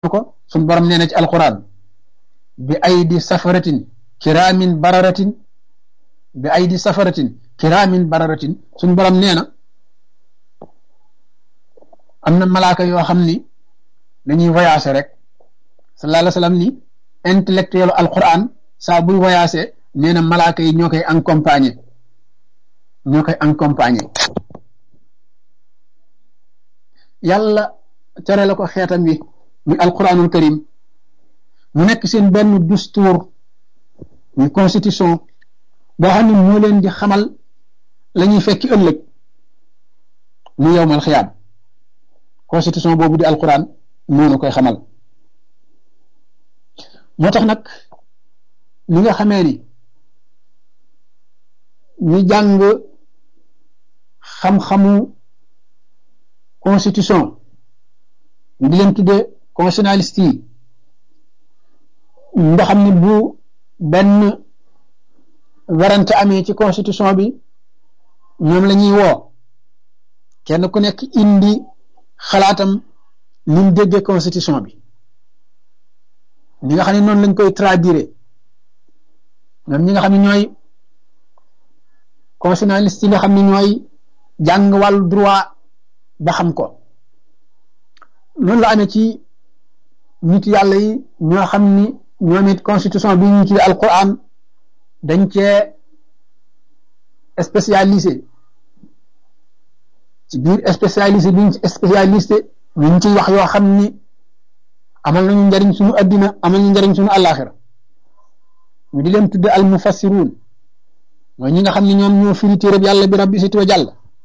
ko suñ borom nee na ci alquran bi aydi safaratin kiraamin bararatin bi aydi safaratin kiraamin bararatin suñ borom nee na am na malaaka yoo xam ni dañuy voyager rek sallallahu alayhi wa sallam ni intellectuel alquran saa buy voyager nee na malaaka yi ñoo koy accompagner yàlla tere la ko xeetam wi muy alquranul karim mu nekk seen benn dustuur muy constitution boo xam ne moo leen di xamal la ñuy fekki ëllëg mu yowmal xiyaam constitution boobu di alquran moo nu koy xamal moo tax nag li nga xamee ni ñu jàng xam-xamu constitution ñu di leen tuddee constitutionnaliste yi nga xam ne bu benn werante amee ci constitution bi ñoom la ñuy woo kenn ku nekk indi xalaatam ni mu déggee constitution bi ñi nga xam ne noonu lañ koy traduire ñoom ñi nga xam ne ñooy constitutionnaliste yi nga xam ne ñooy jàng wàllu droit ba xam ko noonu la amee ci nit yàlla yi ñoo xam ni ñoom it constitution bi ñu tuddee alquran dañ cee spécialisé ci biir spécialisé bi ñu ci spécialisé ñu ngi ciy wax yoo xam ni amal nañu njariñ suñu addina amal nañu njariñ suñu àllaaxira ñu di leen tudde al mufassiruun mooy ñi nga xam ne ñoom ñoo firi téereb yàlla bi rabbi siti wa jàll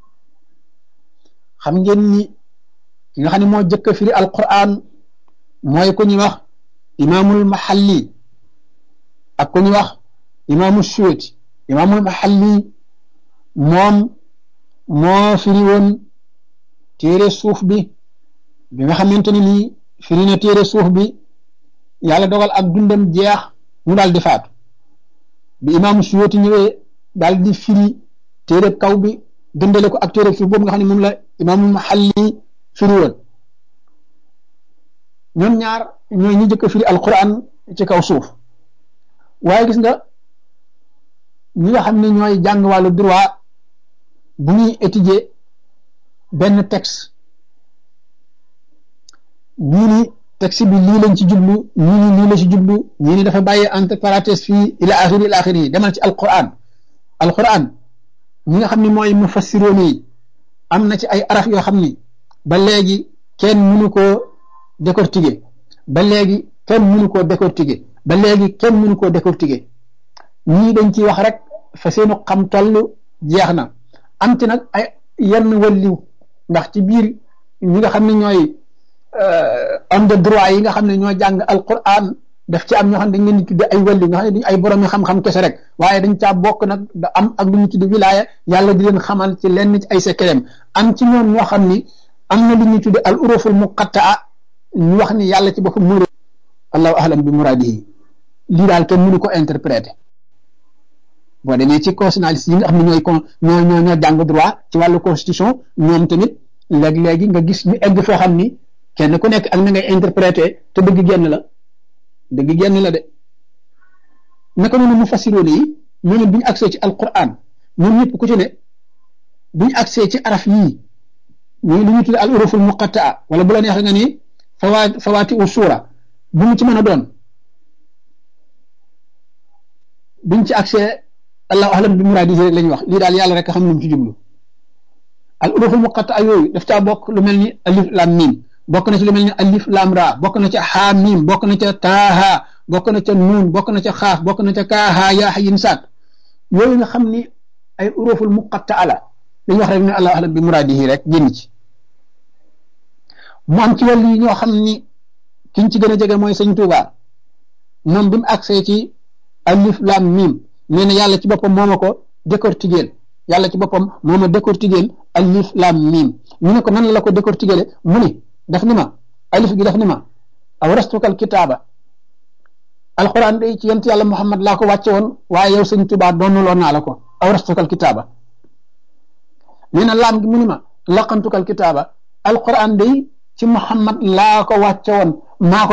xam ngeen ni ki nga xam ne moo jëkk a firi alquran mooy ku ñuy wax imaamul mahalli ak ku ñuy wax imaamul suweti imaamul mahalli moom moo firi woon téere suuf bi nga xamante ni nii firi na téere suuf bi yàlla dogal ak dundam jeex mu daal di faatu bi imaamul suweti ñëwee daal di firi téere kaw bi dëndale ko ak téere suuf boobu nga xam ne moom la imaamul mahalli firi woon ñoom ñaar ñooy ñi jëkk a firi alquran ci kaw suuf waaye gis nga ñi nga xam ne ñooy jàng wàllu droit bu ñuy étudier benn texte ñii ni texte bi lii lañ ci jublu ñii ni lii la ci jublu ñii ni dafa bàyyi entre parenthèses fii ila axiri yi demal ci alquran ñi nga xam ne mooy mufassiroon yi am na ci ay araf yoo xam ni ba léegi kenn mënu koo décortiquer ñii dañ ciy wax rek fa seenu xam toll jeex na am ci nag ay yenn walliw ndax ci biir ñi nga xam ne ñooy homme de droit yi nga xam ne ñoo jàng alquran daf ci am ñoo xam ne dañ leen di tudde ay walliw nga xam ne dañ ay borom xam-xam kese rek waaye dañ caa bokk nag da am ak lu ñu tudde wilaaya yàlla di leen xamal ci lenn ci ay secret am ci ñoom ñoo xam ni am na lu ñuy tudde al uruful muqattaa ñu wax ni yàlla ci boppam mu allahu ahlam bi muradihi lii daal kenn mënu ko interpréter boo demee ci constitutionnaliste yi nga xam ne ñoo jàng droit ci wàllu constitution ñoom tamit léeg-léegi nga gis ñu egg foo xam ni kenn ku nekk ak na ngay interpréter te dëgg genn la de naka noonu mu fassiroon yi ñooñu bu ñu accès ci alquran ñoom ñëpp ku ci ne bu ñu accès ci araf yii ñooñu lu ñu tuddee al uruful muqattaa wala bu la neexee nga ni fawaati u suura bu mu ci mën a doon buñ ci accès allahu ahlam bi muraadihi rek la ñuy wax lii daal yàlla rek xam lu mu ci jublu al uruful muqattaa yooyu daf caa bokk lu mel ni alif lam mim bokk na ci lu mel ni alif lam ra bokk na ca xaa mim bokk na ca taaha bokk na ca nuun bokk na ca xaaf bokk na ca kaaha yaa xayin saat yooyu nga xam ni ay uruful muqattaa la dañuy wax rek ne allahu ahlam bi muraadihi rek génn ci mu am ci wàllu yi ñoo xam ni kiñ ci gën a jege mooy sëñ Tuubaa moom bi mu agsee ci alif lam mim nee na yàlla ci boppam moo ma ko décortiquer alif lam mim ñu ne ko nan la ko décortiquer mu ni daf ni ma alif gi daf ni ma awrastukal kitaaba alquran day ci yent yàlla Muhammad laa ko wàcce woon waaye yow sëñ Tuubaa doonuloo naa la ko awrastukal kitaaba nee na laam gi mu ni ma laqantukal kitaaba alquran day ci Muhammad laa ko wàcce woon maa ko